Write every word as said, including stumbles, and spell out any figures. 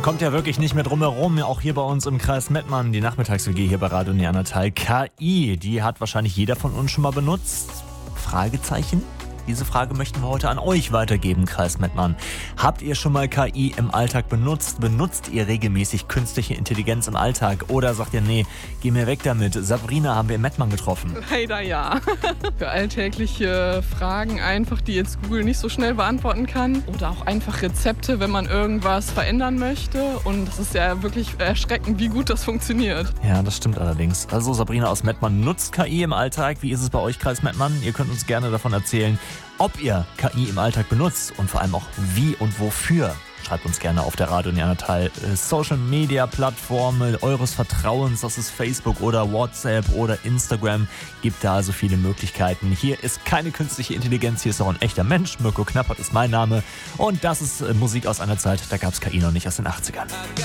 Man kommt ja wirklich nicht mehr drum herum, auch hier bei uns im Kreis Mettmann, die Nachmittags-W G hier bei Radio Neandertal. K I, die hat wahrscheinlich jeder von uns schon mal benutzt. Fragezeichen? Diese Frage möchten wir heute an euch weitergeben, Kreis Mettmann. Habt ihr schon mal K I im Alltag benutzt? Benutzt ihr regelmäßig künstliche Intelligenz im Alltag? Oder sagt ihr, nee, geh mir weg damit. Sabrina haben wir in Mettmann getroffen. Leider ja. Für alltägliche Fragen einfach, die jetzt Google nicht so schnell beantworten kann. Oder auch einfach Rezepte, wenn man irgendwas verändern möchte. Und es ist ja wirklich erschreckend, wie gut das funktioniert. Ja, das stimmt allerdings. Also Sabrina aus Mettmann nutzt K I im Alltag. Wie ist es bei euch, Kreis Mettmann? Ihr könnt uns gerne davon erzählen, ob ihr K I im Alltag benutzt und vor allem auch wie und wofür. Schreibt uns gerne auf der Radio Neandertal Social Media Plattform eures Vertrauens. Das ist Facebook oder WhatsApp oder Instagram. Gibt da also viele Möglichkeiten. Hier ist keine künstliche Intelligenz, hier ist auch ein echter Mensch. Mirko Knappert ist mein Name. Und das ist Musik aus einer Zeit, da gab es K I noch nicht, aus den achtzigern.